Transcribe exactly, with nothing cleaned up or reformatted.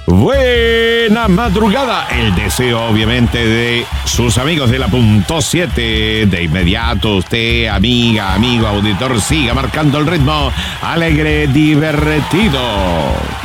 Buena madrugada. El deseo, obviamente, de sus amigos de la punto siete. De inmediato, usted, amiga, amigo, auditor, siga marcando el ritmo alegre, divertido.